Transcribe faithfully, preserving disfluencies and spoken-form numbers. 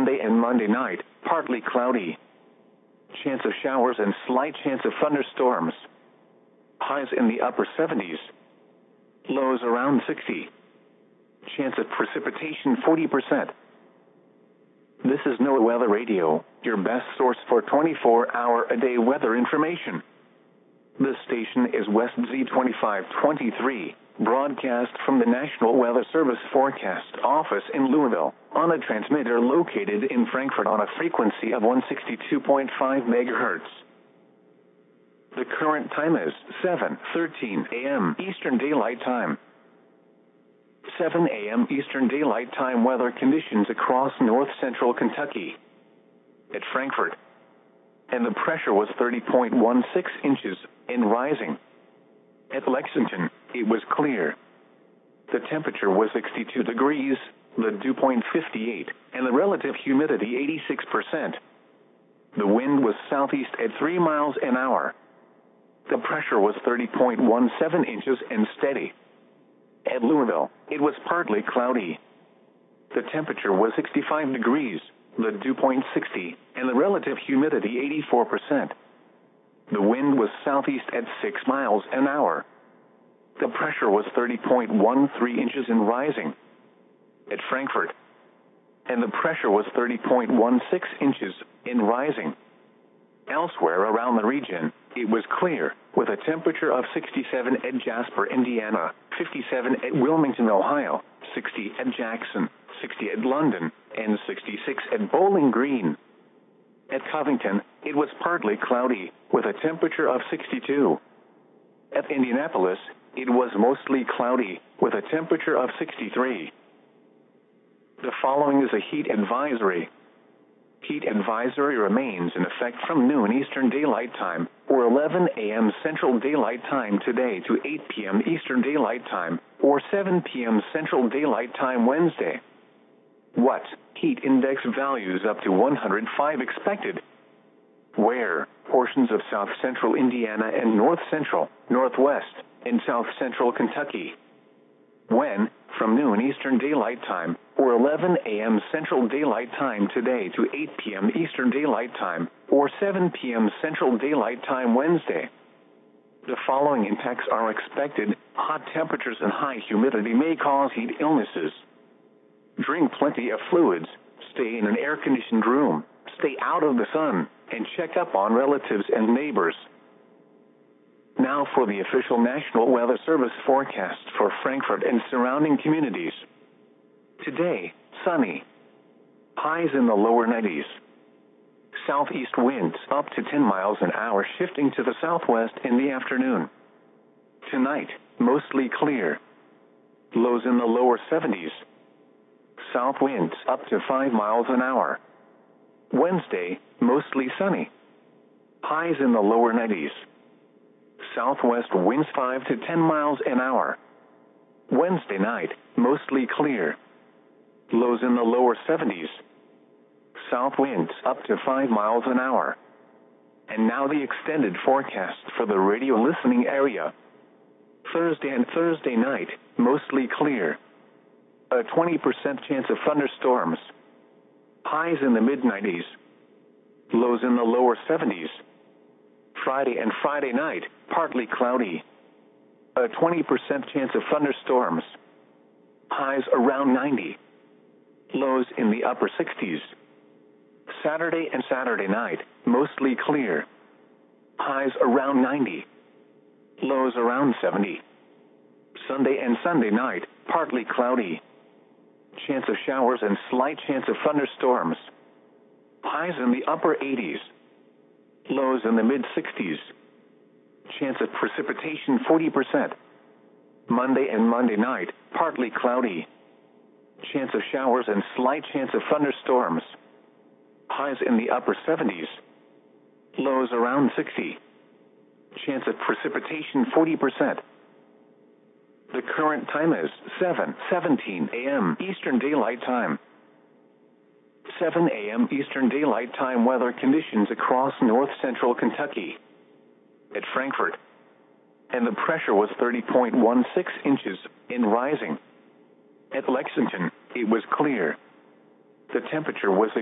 Sunday and Monday night, partly cloudy. Chance of showers and slight chance of thunderstorms. Highs in the upper seventies. Lows around sixty. Chance of precipitation forty percent. This is NOAA Weather Radio, your best source for twenty-four hour a day weather information. This station is West Z twenty-five twenty-three, broadcast from the National Weather Service Forecast Office in Louisville, on a transmitter located in Frankfort on a frequency of one sixty-two point five megahertz. The current time is seven thirteen a m Eastern Daylight Time. seven a m Eastern Daylight Time weather conditions across north central Kentucky. At Frankfort. And the pressure was thirty point one six inches, and rising. At Lexington, it was clear. The temperature was sixty-two degrees, the dew point fifty-eight, and the relative humidity eighty-six percent. The wind was southeast at three miles an hour. The pressure was thirty point one seven inches and steady. At Louisville, it was partly cloudy. The temperature was sixty-five degrees, the dew point sixty, and the relative humidity eighty-four percent. The wind was southeast at six miles an hour. The pressure was thirty point one three inches and rising. At Frankfort. And the pressure was thirty point one six inches and rising. Elsewhere around the region, it was clear, with a temperature of sixty-seven at Jasper, Indiana, fifty-seven at Wilmington, Ohio, sixty at Jackson, sixty at London, and sixty-six at Bowling Green. At Covington, it was partly cloudy, with a temperature of sixty-two. At Indianapolis, it was mostly cloudy, with a temperature of sixty-three. The following is a heat advisory. Heat advisory remains in effect from noon Eastern Daylight Time, or eleven a m Central Daylight Time today to eight p m Eastern Daylight Time, or seven p m Central Daylight Time Wednesday. What? Heat index values up to one hundred five expected. Where? Portions of south central Indiana and north central, northwest, and south central Kentucky. When? From noon Eastern Daylight Time, or eleven a m Central Daylight Time today to eight p m Eastern Daylight Time, or seven p m Central Daylight Time Wednesday. The following impacts are expected. Hot temperatures and high humidity may cause heat illnesses. Drink plenty of fluids, stay in an air-conditioned room, stay out of the sun, and check up on relatives and neighbors. Now for the official National Weather Service forecast for Frankfort and surrounding communities. Today, sunny. Highs in the lower nineties. Southeast winds up to ten miles an hour, shifting to the southwest in the afternoon. Tonight, mostly clear. Lows in the lower seventies. South winds up to five miles an hour. Wednesday, mostly sunny. Highs in the lower nineties. Southwest winds five to ten miles an hour. Wednesday night, mostly clear. Lows in the lower seventies. South winds up to five miles an hour. And now the extended forecast for the radio listening area. Thursday and Thursday night, mostly clear. A twenty percent chance of thunderstorms. Highs in the mid nineties. Lows in the lower seventies. Friday and Friday night, partly cloudy. A twenty percent chance of thunderstorms. Highs around ninety. Lows in the upper sixties. Saturday and Saturday night, mostly clear. Highs around ninety. Lows around seventy. Sunday and Sunday night, partly cloudy. Chance of showers and slight chance of thunderstorms. Highs in the upper eighties. Lows in the mid sixties. Chance of precipitation forty percent. Monday and Monday night, partly cloudy. Chance of showers and slight chance of thunderstorms. Highs in the upper seventies. Lows around sixty. Chance of precipitation forty percent. The current time is seven seventeen a m Eastern Daylight Time. seven a m Eastern Daylight Time weather conditions across north central Kentucky. At Frankfort. And the pressure was thirty point one six inches, and rising. At Lexington, it was clear. The temperature was